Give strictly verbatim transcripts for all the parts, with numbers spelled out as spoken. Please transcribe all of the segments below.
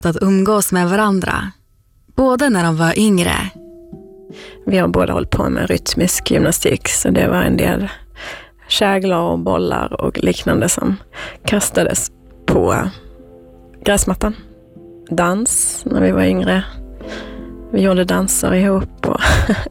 att umgås med varandra, både när de var yngre. Vi har båda hållit på med rytmisk gymnastik, så det var en del käglar och bollar och liknande som kastades på gräsmattan. Dans när vi var yngre. Vi gjorde danser ihop. Och,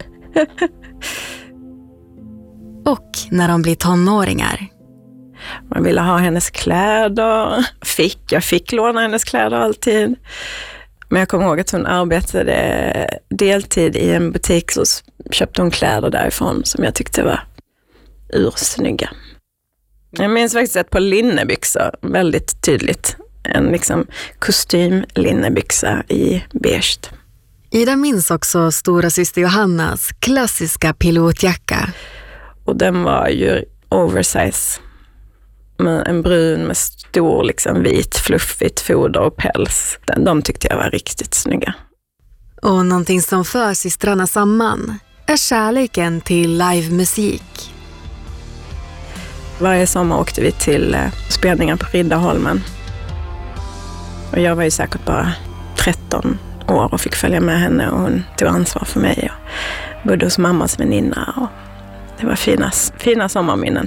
och när de blir tonåringar. Man ville ha hennes kläder. Fick, jag fick låna hennes kläder alltid. Men jag kommer ihåg att hon arbetade deltid i en butik, så köpte hon kläder därifrån som jag tyckte var ursnygga. Jag minns faktiskt ett par linnebyxor, väldigt tydligt. En liksom kostym linnebyxa i beige. Ida minns också stora syster Johannas klassiska pilotjacka. Och den var ju oversize. Med en brun med stor liksom vit fluffigt foder och päls. Den, de tyckte jag var riktigt snygga. Och någonting som för systrarna samman är kärleken till livemusik. Varje sommar åkte vi till eh, spelningar på Riddarholmen. Och jag var ju säkert bara tretton år och fick följa med henne, och hon tog ansvar för mig. Och bodde hos mammas väninna, och det var fina, fina sommarminnen.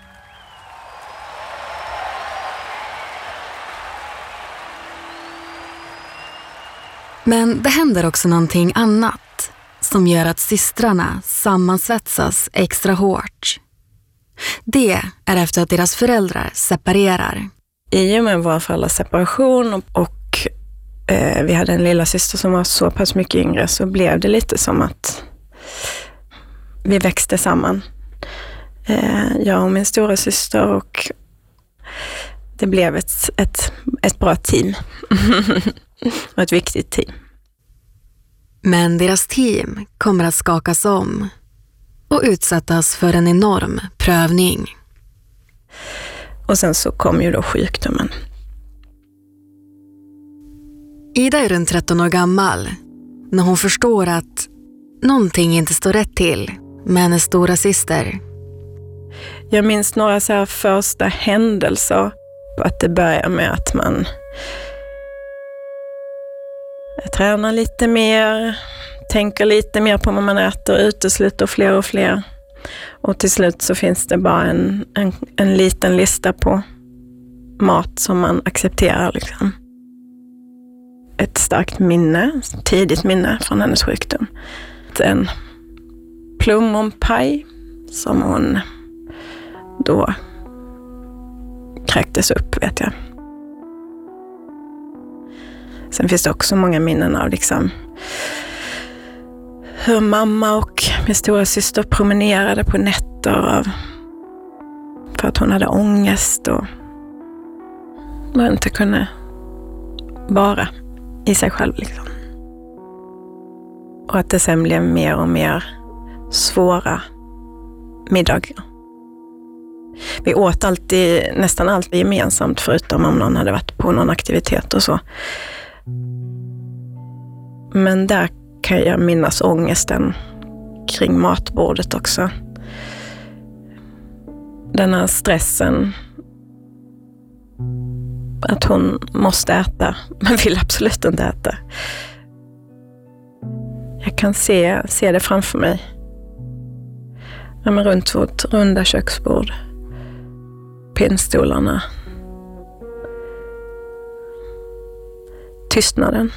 Men det händer också någonting annat som gör att systrarna sammansvetsas extra hårt. Det är efter att deras föräldrar separerar. I och med vår föräldrars separation och, och eh, vi hade en lilla syster som var så pass mycket yngre, så blev det lite som att vi växte samman. Eh, jag och min stora syster, och det blev ett, ett, ett bra team. Och ett viktigt team. Men deras team kommer att skakas om och utsättas för en enorm prövning. Och sen så kom ju då sjukdomen. Ida är runt tretton år gammal när hon förstår att någonting inte står rätt till med hennes stora syster. Jag minns några så här första händelser. Att det börjar med att man tränar lite mer, tänker lite mer på vad man äter, utesluter fler och fler. Och till slut så finns det bara en, en, en liten lista på mat som man accepterar. Liksom. Ett starkt minne, tidigt minne från hennes sjukdom. En plommonpaj som hon då kräktes upp, vet jag. Sen finns det också många minnen av liksom hur mamma och min stora syster promenerade på nätter av, för att hon hade ångest och man inte kunde vara i sig själv. Liksom. Och att det sen blev mer och mer svåra middagar. Vi åt alltid, nästan alltid gemensamt, förutom om någon hade varit på någon aktivitet och så. Men där kan jag minnas ångesten kring matbordet också. Den här stressen. Att hon måste äta, men vill absolut inte äta. Jag kan se, se det framför mig. Ja, men runt vårt runda köksbord. Pinnstolarna. Tystnaden.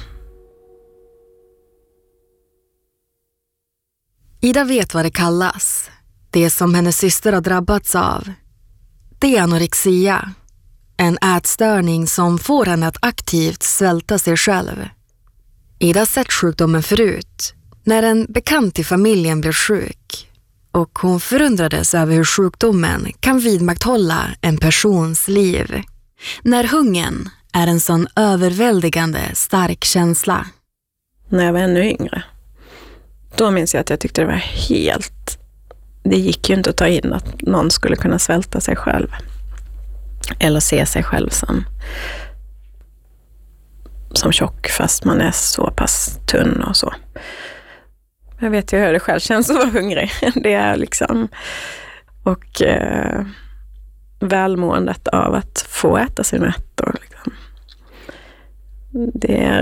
Ida vet vad det kallas. Det som hennes syster har drabbats av. Det är anorexia. En ätstörning som får henne att aktivt svälta sig själv. Ida har sett sjukdomen förut. När en bekant i familjen blev sjuk. Och hon förundrades över hur sjukdomen kan vidmakthålla en persons liv. När hungern är en sån överväldigande stark känsla. När jag var ännu yngre. Då minns jag att jag tyckte det var helt... Det gick ju inte att ta in att någon skulle kunna svälta sig själv. Eller se sig själv som, som tjock fast man är så pass tunn och så. Jag vet ju hur det själv känns att vara hungrig. Det är liksom... Och eh, välmåendet av att få äta sin rätt. Och liksom, det är